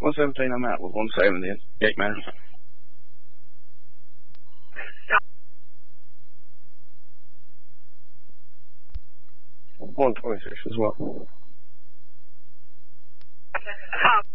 117 I'm out with 170 in Gate Man. 126 as well.